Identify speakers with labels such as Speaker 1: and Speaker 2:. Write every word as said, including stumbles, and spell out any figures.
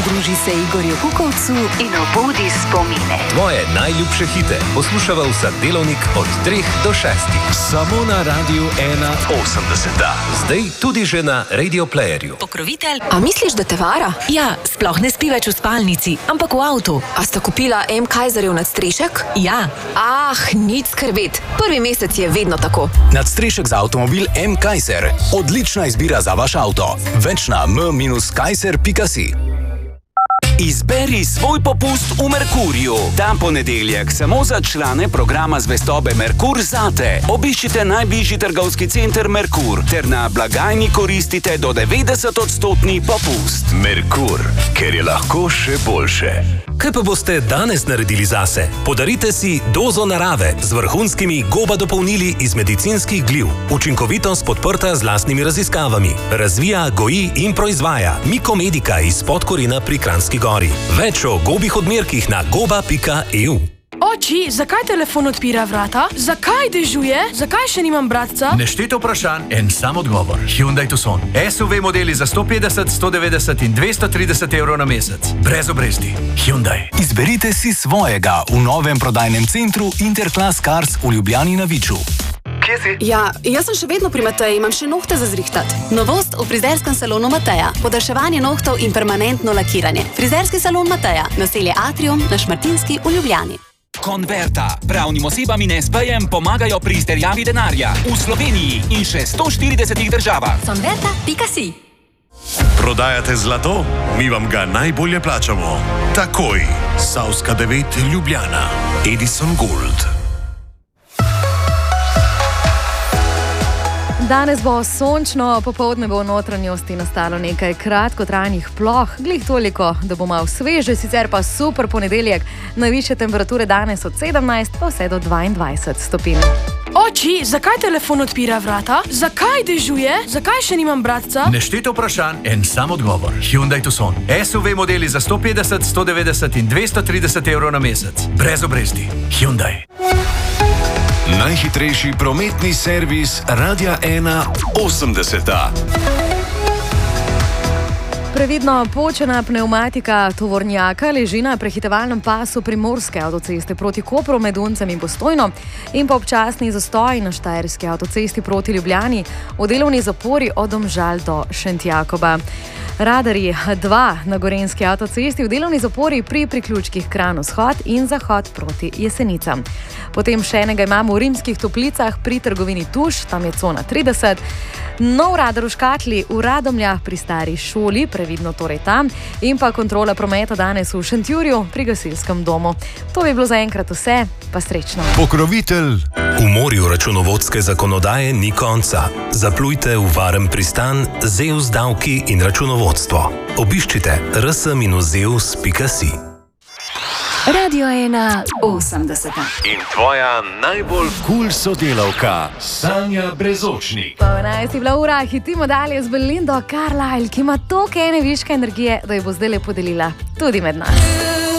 Speaker 1: Pridruži se Igorju Kukovcu in obudi spomine.
Speaker 2: Tvoje najljubše hite poslušava vsak delovnik od treh do šestih.
Speaker 3: Samo na Radiu ena osemdeset.
Speaker 2: Zdaj tudi že na Radio Playerju.
Speaker 1: Pokrovitelj. A misliš, da te vara?
Speaker 4: Ja, sploh ne spi več v spalnici, ampak v avtu.
Speaker 1: A sta kupila M. Kaiserjev nadstrešek?
Speaker 4: Ja.
Speaker 1: Ah, nič skrbeti. Prvi mesec je vedno tako.
Speaker 5: Nadstrešek za avtomobil M. Kaiser. Odlična izbira za vaš avto. Več na m dash kaiser pika si.
Speaker 6: Izberi svoj popust v Merkurju. Ta ponedeljek samo za člane programa zvestobe Merkur zate. Obiščite najbližji trgovski center Merkur ter na blagajni koristite do devetdeset odstotni popust.
Speaker 3: Merkur, ker je lahko še boljše.
Speaker 2: Kaj pa boste danes naredili zase? Podarite si dozo narave z vrhunskimi goba dopolnili iz medicinskih gliv. Učinkovitost podprta z lastnimi raziskavami. Razvija, goji in proizvaja Mikomedika iz Podkorina pri Kranjski Gori. Več o gobih odmerkih na goba pika e u.
Speaker 7: Oči, zakaj telefon odpira vrata? Zakaj dežuje? Zakaj še nimam bratca?
Speaker 8: Nešteto vprašanj, en sam odgovor. Hyundai Tucson. S U V modeli za sto petdeset, sto devetdeset in dvesto trideset evrov na mesec. Brez obresti. Hyundai.
Speaker 5: Izberite si svojega v novem prodajnem centru Interclass Cars v Ljubljani na Viču.
Speaker 9: Kje si? Ja, jaz sem še vedno pri Mateji, imam še nohte za zrihtati. Novost v frizerskem salonu Mateja. Podaljševanje nohtov in permanentno lakiranje. Frizerski salon Mateja. Naselje Atrium na Šmartinski v Ljubljani.
Speaker 6: Konverta. Pravnim osebam in es pejem pomagajo pri izterjavi denarja. V Sloveniji in še sto štiridesetih državah.
Speaker 1: Konverta pika si.
Speaker 3: Prodajate zlato? Mi vam ga najbolje plačamo. Takoj. Savska devet Ljubljana. Edison Gold.
Speaker 10: Danes bo sončno, popoldne bo v notranjosti nastalo nekaj kratkotrajnih ploh, glih toliko, da bo malo sveže, sicer pa super ponedeljek, najvišje temperature danes od sedemnajst pa vse do dvaindvajset stopinj.
Speaker 7: Oči, zakaj telefon odpira vrata? Zakaj dežuje? Zakaj še nimam bratca?
Speaker 8: Nešteto vprašanj, en sam odgovor. Hyundai Tucson. S U V modeli za sto petdeset, sto devetdeset in dvesto trideset evrov na mesec. Brez obresti. Hyundai.
Speaker 3: Najhitrejši prometni servis Radia ena osemdeset.
Speaker 10: Previdno počena pnevmatika tovornjaka leži na prehitevalnem pasu primorske avtoceste proti Kopru med Uncem in Postojno in pa občasni zastoj na štajerski avtocesti proti Ljubljani v delovni zapori od Domžal do Šentjakoba. Radarji dva na gorenjski avtocesti v delovni zapori pri priključkih Kranj-Vzhod in Zahod proti Jesenicam. Potem še enega imamo v Rimskih Toplicah pri trgovini Tuš, tam je cona trideset. Nov radar v Škatli v Radomljah pri stari šoli, previdno torej tam, in pa kontrola prometa danes v Šentjurju pri gasilskem domu. To bi bilo zaenkrat vse, pa srečno.
Speaker 3: Pokrovitelj.
Speaker 2: V morju računovodske zakonodaje ni konca. Zaplujte v varen pristan Zeus davki in računovodstvo. Obiščite r s dash zeus pika si.
Speaker 1: Radio ena osemdeset.
Speaker 3: In tvoja najbolj kul sodelavka, Sanja Brezočnik.
Speaker 10: Po enajsti bila ura, hitimo dalje z Belindo Carlisle, ki ima toliko ene viške energije, da jo bo zdaj le podelila tudi med nas.